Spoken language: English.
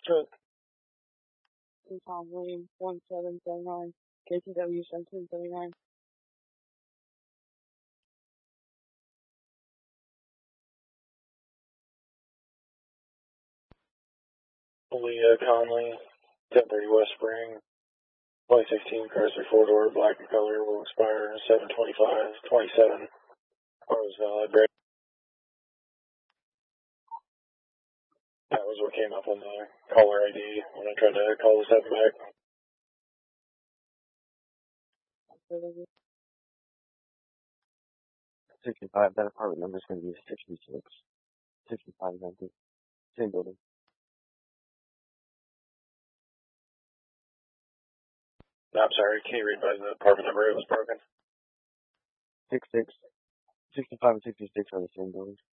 Truck. Tom Williams, 1779, KTW 1779. Leah Conley, 1030 West Spring, 2016 Chrysler 4-door, black in color, will expire 7/25/27. Car was valid. That was what came up on the caller ID when I tried to call the 7 back. 65, that apartment number is going to be 66. 65 empty. Same building. I'm sorry, can you read by the apartment number? It was broken. 65 and 66 are the same building.